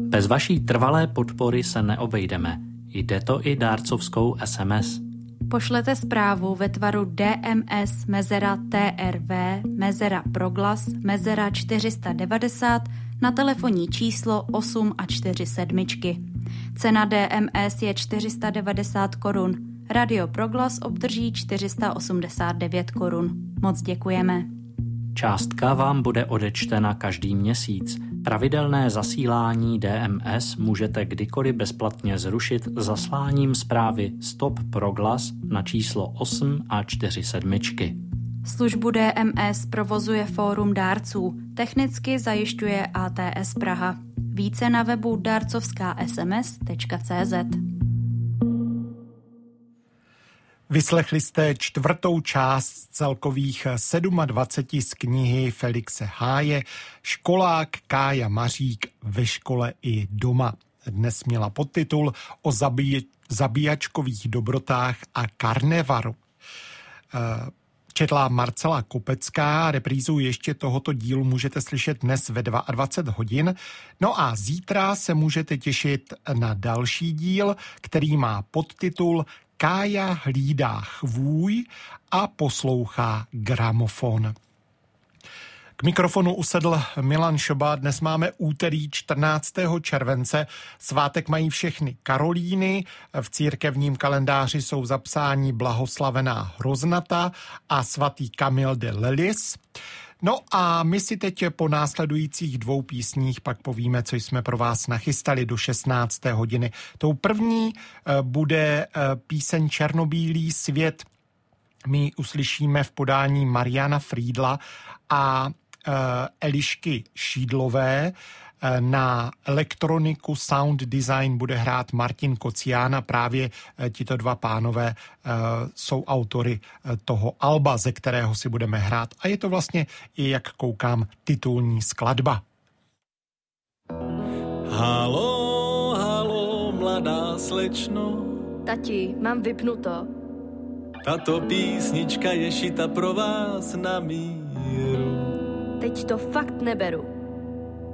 Bez vaší trvalé podpory se neobejdeme. Jde to i dárcovskou SMS. Pošlete zprávu ve tvaru DMS mezera TRV mezera proglas mezera 490 na telefonní číslo 8 a 4 sedmičky. Cena DMS je 490 korun. Radio Proglas obdrží 489 korun. Moc děkujeme. Částka vám bude odečtena každý měsíc. Pravidelné zasílání DMS můžete kdykoliv bezplatně zrušit zasláním zprávy Stop Proglas na číslo 8 a 4 sedmičky. Službu DMS provozuje Fórum dárců. Technicky zajišťuje ATS Praha. Více na webu darcovskasms.cz. Vyslechli jste 4. část celkových 27 z knihy Felixe Háje Školák Kája Mařík ve škole i doma. Dnes měla podtitul o zabíjačkových dobrotách a karnevaru. Četla Marcela Kopecká, reprízu ještě tohoto dílu můžete slyšet dnes ve 22 hodin. No a zítra se můžete těšit na další díl, který má podtitul Kája hlídá chvůj a poslouchá gramofon. K mikrofonu usedl Milan Šoba. Dnes máme úterý 14. července. Svátek mají všechny Karolíny. V církevním kalendáři jsou zapsáni blahoslavená Hroznata a svatý Kamil de Lelis. No a my si teď po následujících 2 písních pak povíme, co jsme pro vás nachystali do 16. hodiny. Tou první bude píseň Černobílý svět. My uslyšíme v podání Mariana Friedla a Elišky Šídlové. Na elektroniku sound design bude hrát Martin Kocián a právě tito dva pánové jsou autory toho alba, ze kterého si budeme hrát. A je to vlastně i, jak koukám, titulní skladba. Haló, haló, mladá slečno. Tati, mám vypnuto. Tato písnička je šita pro vás na míru. Teď to fakt neberu.